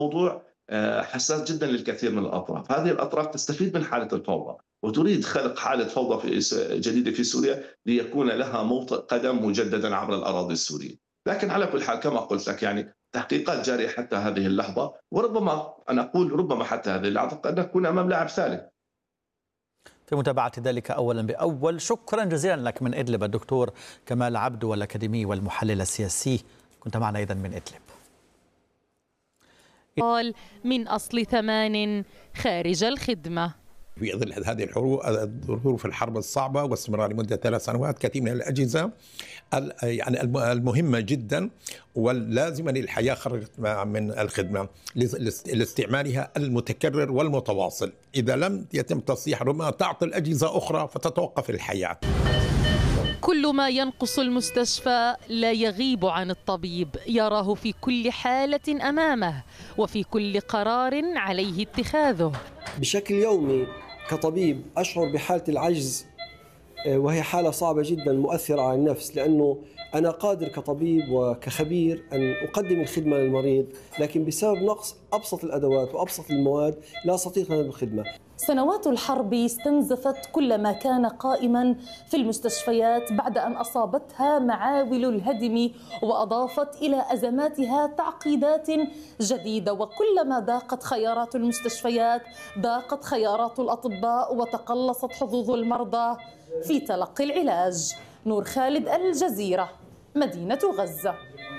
موضوع حساس جدا للكثير من الأطراف. هذه الأطراف تستفيد من حالة الفوضى وتريد خلق حالة فوضى جديدة في سوريا ليكون لها موطئ قدم مجددا عبر الأراضي السورية. لكن على كل حال كما قلت لك يعني تحقيقات جارية حتى هذه اللحظة، وربما أنا أقول ربما حتى هذه اللحظة قد نكون أمام لاعب ثالث. في متابعة ذلك أولا بأول، شكرا جزيلا لك من إدلب الدكتور كمال عبدو الأكاديمي والمحلل السياسي، كنت معنا أيضا من إدلب. قال من أصل 8 خارج الخدمة. في ظل هذه الظروف الحرب الصعبة واستمرار لمدة 3 سنوات، كثير من الأجهزة يعني المهمة جدا واللازمة للحياة خرجت من الخدمة لاستعمالها المتكرر والمتواصل. إذا لم يتم تصليح ربما تعطي الأجهزة أخرى فتتوقف الحياة. كل ما ينقص المستشفى لا يغيب عن الطبيب، يراه في كل حالة أمامه وفي كل قرار عليه اتخاذه. بشكل يومي كطبيب أشعر بحالة العجز، وهي حالة صعبة جدا مؤثرة على النفس، لأنه أنا قادر كطبيب وكخبير أن أقدم الخدمة للمريض، لكن بسبب نقص أبسط الأدوات وأبسط المواد لا أستطيع أن أقدم الخدمة. سنوات الحرب استنزفت كل ما كان قائما في المستشفيات بعد أن أصابتها معاول الهدم، وأضافت إلى أزماتها تعقيدات جديدة. وكلما ضاقت خيارات المستشفيات ضاقت خيارات الأطباء وتقلصت حظوظ المرضى في تلقي العلاج. نور خالد، الجزيرة، مدينة غزة.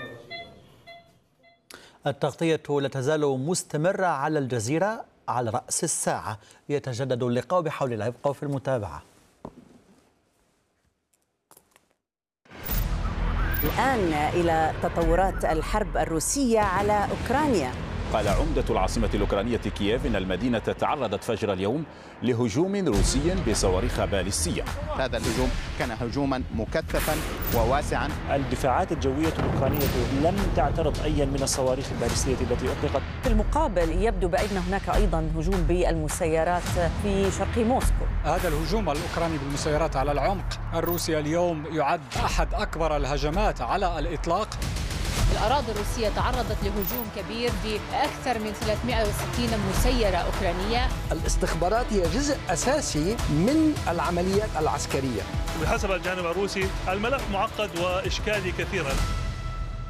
التغطية لا تزال مستمرة على الجزيرة على رأس الساعة، يتجدد اللقاء بحول الله، ابقوا في المتابعة. الآن إلى تطورات الحرب الروسية على أوكرانيا. قال عمدة العاصمة الأوكرانية كييف إن المدينة تعرضت فجر اليوم لهجوم روسي بصواريخ باليستية. هذا الهجوم كان هجوما مكثفا وواسعا. الدفاعات الجوية الأوكرانية لم تعترض أي من الصواريخ الباليستية التي أطلقت. في المقابل يبدو بأن هناك أيضا هجوم بالمسيرات في شرق موسكو. هذا الهجوم الأوكراني بالمسيرات على العمق الروسي اليوم يعد أحد أكبر الهجمات على الإطلاق. الأراضي الروسية تعرضت لهجوم كبير بأكثر من 360 مسيرة أوكرانية. الاستخبارات هي جزء أساسي من العمليات العسكرية. بحسب الجانب الروسي الملف معقد وإشكالي كثيرا.